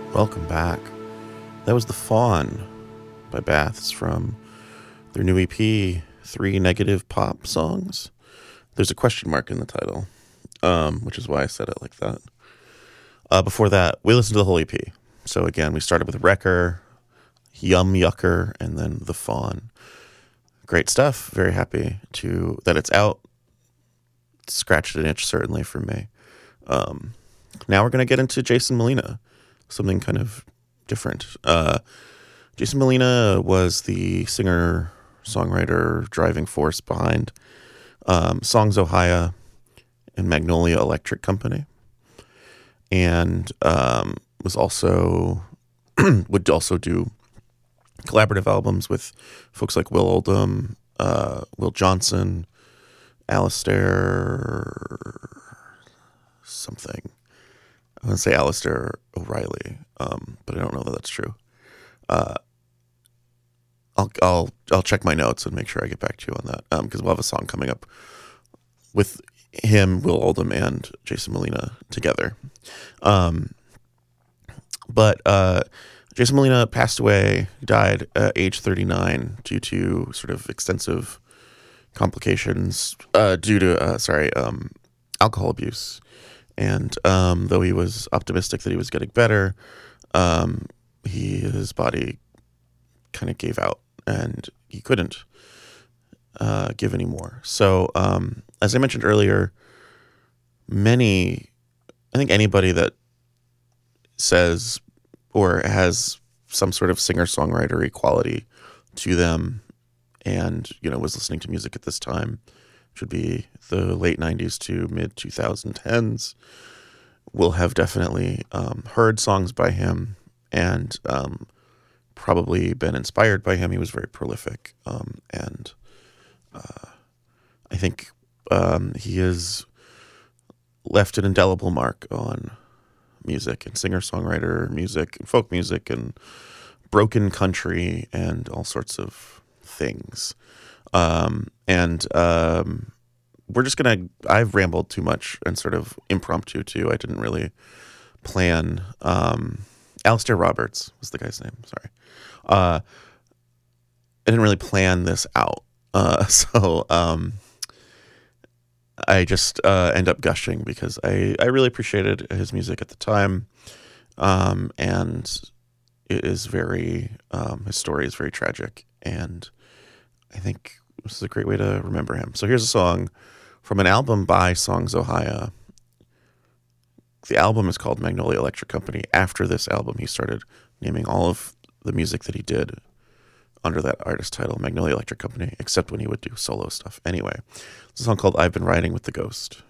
Welcome back. That was The Fawn by Baths from their new EP, 3 Negative Pop Songs. There's a question mark in the title, which is why I said it like that. Before that, we listened to the whole EP. So again, we started with Wrecker, Yum Yucker, and then The Fawn. Great stuff. Very happy that it's out. Scratched an itch, certainly, for me. Now we're going to get into Jason Molina, something kind of different. Jason Molina was the singer, songwriter, driving force behind Songs Ohia and Magnolia Electric Company, and was also would also do collaborative albums with folks like Will Oldham, Will Johnson, Alistair something. I want to say Alistair O'Reilly, but I don't know that that's true. I'll check my notes and make sure I get back to you on that, because we'll have a song coming up with him, Will Oldham, and Jason Molina together. But Jason Molina passed away, died at age 39 due to sort of extensive complications due to alcohol abuse. And though he was optimistic that he was getting better, his body kind of gave out and he couldn't give anymore. So as I mentioned earlier, I think anybody that says or has some sort of singer-songwriter equality to them and, was listening to music at this time, which would be the late 90s to mid 2010s, will have definitely heard songs by him and probably been inspired by him. He was very prolific, and I think he has left an indelible mark on music and singer-songwriter music and folk music and broken country and all sorts of things. I've rambled too much and sort of impromptu too. I didn't really plan. Alistair Roberts was the guy's name. Sorry. I didn't really plan this out. So I just end up gushing because I really appreciated his music at the time. And it is his story is very tragic. And I think this is a great way to remember him. So here's a song from an album by Songs Ohia. The album is called Magnolia Electric Company. After this album, he started naming all of the music that he did under that artist title, Magnolia Electric Company, except when he would do solo stuff. Anyway, it's a song called I've Been Riding with the Ghost.